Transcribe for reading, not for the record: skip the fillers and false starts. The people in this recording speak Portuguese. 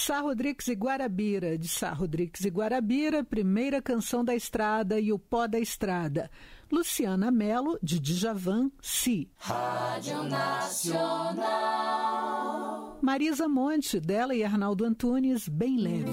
Sá Rodrigues e Guarabira, de Sá Rodrigues e Guarabira, Primeira Canção da Estrada e O Pó da Estrada. Luciana Mello, de Djavan, Si. Rádio Nacional. Marisa Monte, dela e Arnaldo Antunes, Bem Leve.